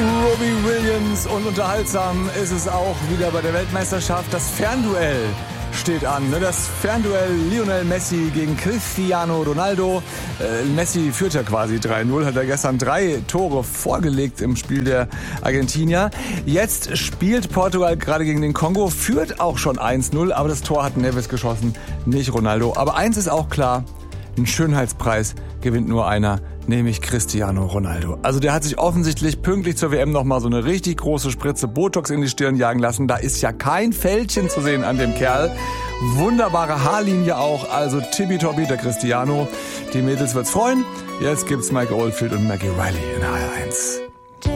Robbie Williams und unterhaltsam ist es auch wieder bei der Weltmeisterschaft. Das Fernduell steht an. Das Fernduell Lionel Messi gegen Cristiano Ronaldo. Messi führt ja quasi 3-0, hat er gestern 3 Tore vorgelegt im Spiel der Argentinier. Jetzt spielt Portugal gerade gegen den Kongo, führt auch schon 1-0, aber das Tor hat Neves geschossen, nicht Ronaldo. Aber eins ist auch klar, einen Schönheitspreis gewinnt nur einer, nämlich Cristiano Ronaldo. Also der hat sich offensichtlich pünktlich zur WM nochmal so eine richtig große Spritze Botox in die Stirn jagen lassen. Da ist ja kein Fältchen zu sehen an dem Kerl. Wunderbare Haarlinie auch, also tippitoppi der Cristiano. Die Mädels wird's freuen. Jetzt gibt's Mike Oldfield und Maggie Riley in HR1.